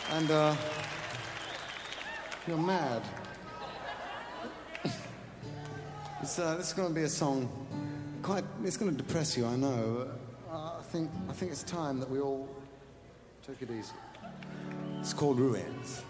And, you're mad. This is going to be a song, it's going to depress you, I know. I think it's time that we all took it easy. It's called Ruins.